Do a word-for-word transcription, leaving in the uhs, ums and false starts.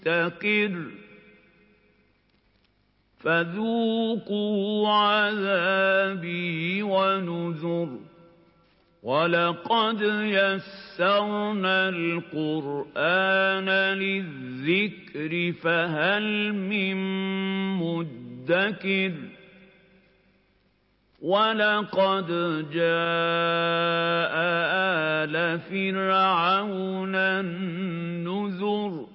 مُسْتَقِرٌّ فَذُوقُوا عَذَابِي وَنُذُرِ وَلَقَدْ يَسَّرْنَا الْقُرْآنَ لِلذِّكْرِ فَهَلْ مِن مُّدَّكِرٍ وَلَقَدْ جَاءَ آلَ فِرْعَوْنَ النُّذُرُ